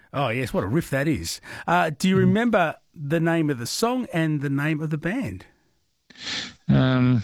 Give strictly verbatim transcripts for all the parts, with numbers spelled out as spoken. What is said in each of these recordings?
Oh, yes, what a riff that is. Uh, do you remember the name of the song and the name of the band? Um,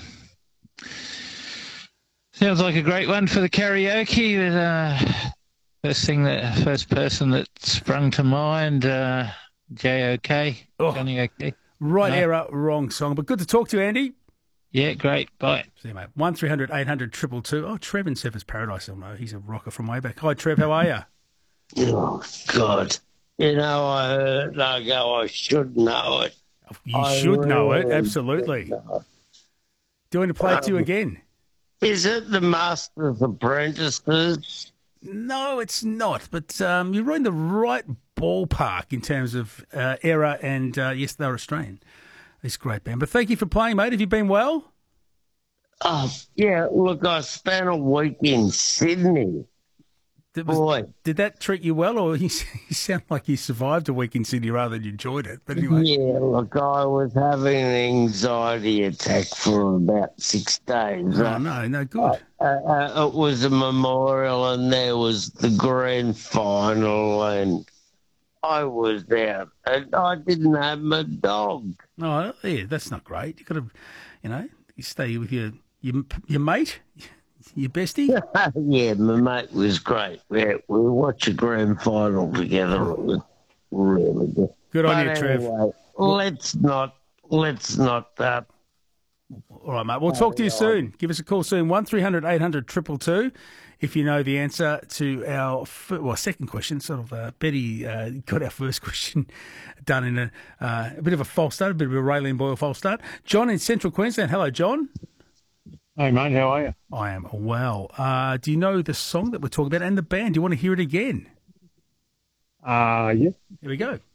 sounds like a great one for the karaoke. With, uh, first thing that, first person that sprung to mind, uh, J O K, Oh, Johnny O K. Right No. era, wrong song. But good to talk to you, Andy. Yeah, great. Bye. See you, mate. one three hundred eight hundred two two two. Oh, Trev in Surfers Paradise. I'll know. He's a rocker from way back. Hi, Trev. How are you? Oh, God. You know, I heard I go, I should know it. You I should know it. really Absolutely. should know it. Do you want to play it to you Um, again? Is it the Master's Apprentices? No, it's not. But um, you're in the right ballpark in terms of uh, era and, uh, yes, they're Australian. This great band. But thank you for playing, mate. Have you been well? Oh, yeah, look, I spent a week in Sydney. Did, was, Boy. did that treat you well, or you, you sound like you survived a week in Sydney rather than you enjoyed it? But anyway. Yeah, look, I was having an anxiety attack for about six days. Oh, no, no, good. Uh, uh, it was a memorial and there was the grand final and I was out and I didn't have my dog. Oh, yeah, that's not great. You got to, you know, you stay with your your, your mate, your bestie. Yeah, my mate was great. We, we watched a grand final together. It was really good. Good on But you, Trev. anyway, let's not, let's not, uh, All right, mate. We'll talk to you soon. Give us a call soon. one three hundred eight hundred two two two if you know the answer to our f- well second question. Sort of uh, Betty uh, got our first question done in a, uh, a bit of a false start, a bit of a Raylene Boyle false start. John in Central Queensland. Hello, John. Hey, mate, how are you? I am well. Uh, do you know the song that we're talking about and the band? Do you want to hear it again? Uh, yeah. Here we go.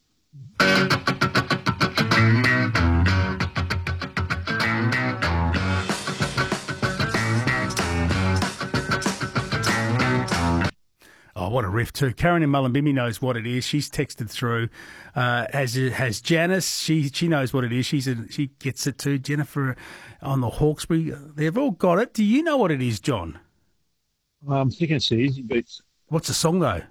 Oh, what a riff too. Karen in Mullumbimby knows what it is. She's texted through, uh, as has Janice. She she knows what it is. She's a, she gets it too. Jennifer on the Hawkesbury. They've all got it. Do you know what it is, John? I'm thinking it's the Easy Beats. What's the song though?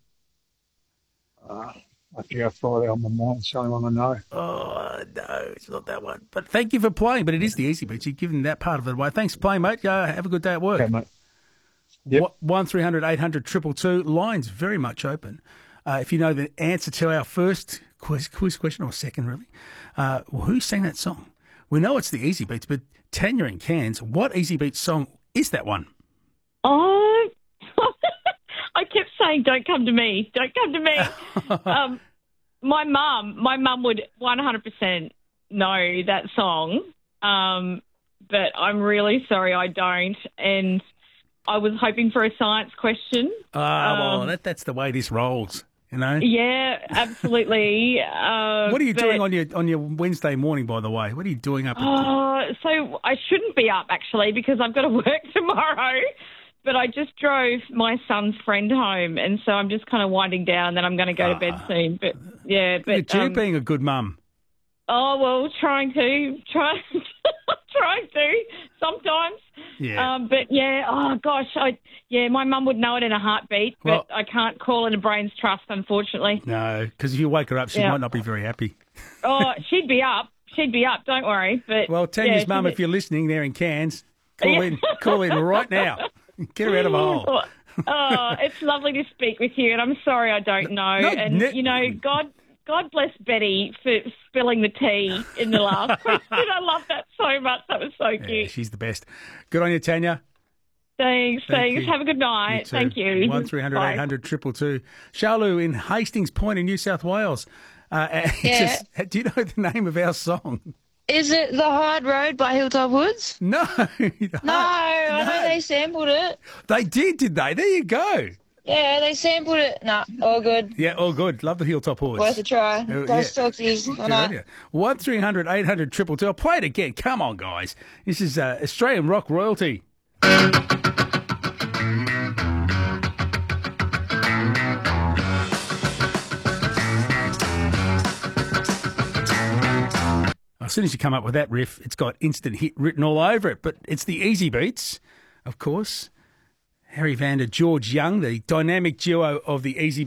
Uh, I forget Friday on my mind. It's the only one I know. Oh, no, it's not that one. But thank you for playing. But it is the Easy Beats. You've given that part of it away. Thanks for playing, mate. Uh, have a good day at work. Okay, mate. Yep. one three hundred eight hundred two two two. Line's very much open. Uh, if you know the answer to our first quiz, quiz question, or second really, uh, well, who sang that song? We know it's the Easy Beats, but Tanya in Cairns, what Easy Beats song is that one? Oh, I kept saying, don't come to me, don't come to me. um, my mum, my mum would one hundred percent know that song, um, but I'm really sorry I don't. And I was hoping for a science question. Ah, uh, well, Um, that, that's the way this rolls, you know? Yeah, absolutely. Uh, What are you but- doing on your on your Wednesday morning, by the way? What are you doing up? At, Uh, so I shouldn't be up, actually, because I've got to work tomorrow. But I just drove my son's friend home, and so I'm just kind of winding down, and then I'm going to go to bed Ah. soon. But, yeah. look at but you um, being a good mum. Oh, well, trying to. Try, trying to sometimes. Yeah. Um, but, yeah, oh, gosh. I Yeah, my mum would know it in a heartbeat, but Well- I can't call it a brain's trust, unfortunately. No, because if you wake her up, she Yeah. might not be very happy. Oh, she'd be up. She'd be up, don't worry. But Well, Tanya's yeah, mum, she's- if you're listening there in Cairns, call Yeah. in, call in right now. Get her out of a hole. Oh, oh, it's lovely to speak with you, and I'm sorry I don't know. No, and ne- you know, God, God bless Betty for spilling the tea in the last question. I love that so much. That was so Yeah, cute. she's the best. Good on you, Tanya. Thanks, Thank thanks. you. Have a good night. Thank you. One three hundred Bye. eight hundred two two two. Charlu in Hastings Point in New South Wales. Uh, and he Yeah. says, do you know the name of our song? Is it The Hard Road by Hilltop Woods? No. No, I know they sampled it. They did, did they? There you go. Yeah, they sampled it. Nah, all good. Yeah, all good. Love the Hilltop Horse. Worth a try. Uh, Go yeah. Stockies. I Good know. on you. one three hundred eight hundred two two two. I'll play it again. Come on, guys. This is uh, Australian rock royalty. As soon as you come up with that riff, it's got instant hit written all over it. But it's the Easy Beats, of course. Harry Vander, George Young, the dynamic duo of the Easy